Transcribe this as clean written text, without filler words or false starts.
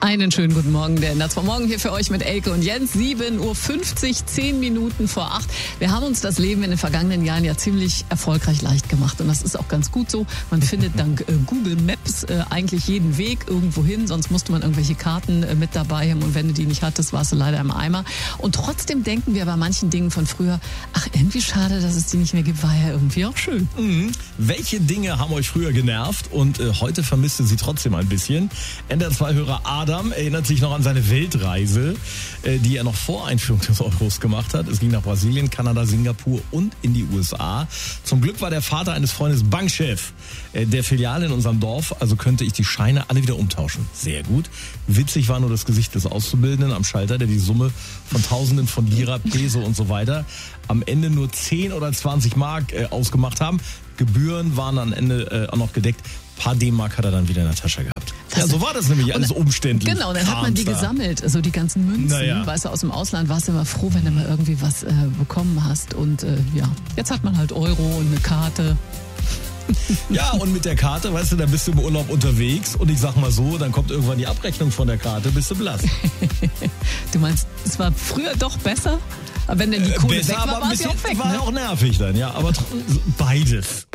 Einen schönen guten Morgen, der Ende vom Morgen hier für euch mit Elke und Jens. 7:50 Uhr, 10 Minuten vor 8. Wir haben uns das Leben in den vergangenen Jahren ja ziemlich erfolgreich leicht gemacht. Und das ist auch ganz gut so. Man findet dank Google Maps eigentlich jeden Weg irgendwo hin. Sonst musste man irgendwelche Karten mit dabei haben. Und wenn du die nicht hattest, warst du leider im Eimer. Und trotzdem denken wir bei manchen Dingen von früher, ach, irgendwie schade, dass es die nicht mehr gibt. War ja irgendwie auch schön. Welche Dinge haben euch früher genervt und heute vermisst ihr sie trotzdem ein bisschen? NDR2-Hörer Adam erinnert sich noch an seine Weltreise, die er noch vor Einführung des Euros gemacht hat. Es ging nach Brasilien, Kanada, Singapur und in die USA. Zum Glück war der Vater eines Freundes Bankchef der Filiale in unserem Dorf, also könnte ich die Scheine alle wieder umtauschen. Sehr gut. Witzig war nur das Gesicht des Auszubildenden am Schalter, der die Summe von Tausenden von Lira, Peso und so weiter am Ende nur 10 oder 20 Mark ausgemacht haben. Gebühren waren am Ende auch noch gedeckt. Ein paar D-Mark hat er dann wieder in der Tasche gehabt. Ja, so war das nämlich, alles umständlich. Genau, dann hat man die gesammelt, so die ganzen Münzen. Naja. Weißt du, aus dem Ausland warst du immer froh, wenn du mal irgendwie was bekommen hast. Und ja, jetzt hat man halt Euro und eine Karte. Ja, und mit der Karte, weißt du, da bist du im Urlaub unterwegs und ich sag mal so, dann kommt irgendwann die Abrechnung von der Karte, bist du blass. Du meinst, es war früher doch besser? Aber wenn denn die Kohle besser, weg war, aber war es ja auch weg, war ne? auch nervig dann, ja, aber beides.